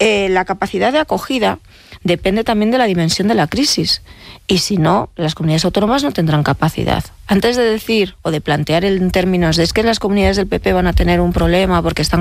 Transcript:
La capacidad de acogida depende también de la dimensión de la crisis. Y si no, las comunidades autónomas no tendrán capacidad. Antes de decir o de plantear en términos de es que las comunidades del PP van a tener un problema porque están